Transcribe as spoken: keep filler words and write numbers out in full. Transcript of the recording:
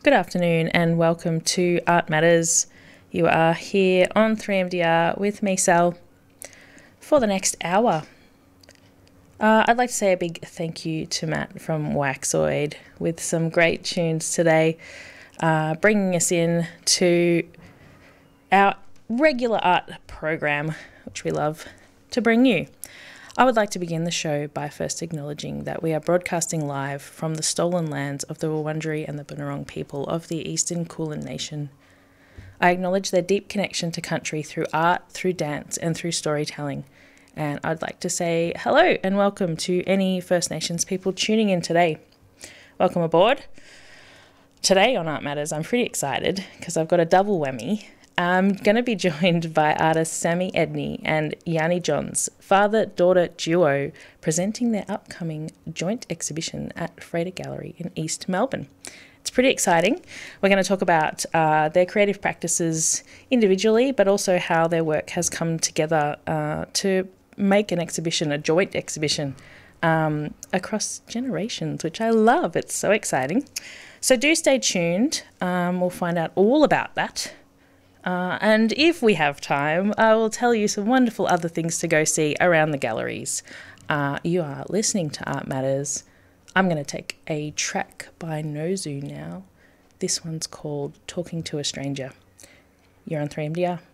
Good afternoon and welcome to Art Matters. You are here on three M D R with me, Sal, for the next hour. Uh, I'd like to say a big thank you to Matt from Waxoid with some great tunes today, uh, bringing us in to our regular art program, which we love to bring you. I would like to begin the show by first acknowledging that we are broadcasting live from the stolen lands of the Wurundjeri and the Bunurong people of the Eastern Kulin Nation. I acknowledge their deep connection to country through art, through dance, and through storytelling. And I'd like to say hello and welcome to any First Nations people tuning in today. Welcome aboard. Today on Art Matters, I'm pretty excited because I've got a double whammy. I'm going to be joined by artists Sammy Edney and Yanni Johns, father-daughter duo, presenting their upcoming joint exhibition at Frater Gallery in East Melbourne. It's pretty exciting. We're going to talk about uh, their creative practices individually, but also how their work has come together uh, to make an exhibition, a joint exhibition, um, across generations, which I love. It's so exciting. So do stay tuned. Um, we'll find out all about that. Uh, and if we have time, I will tell you some wonderful other things to go see around the galleries. Uh, you are listening to Art Matters. I'm going to take a track by Nozu now. This one's called Talking to a Stranger. You're on three M D R.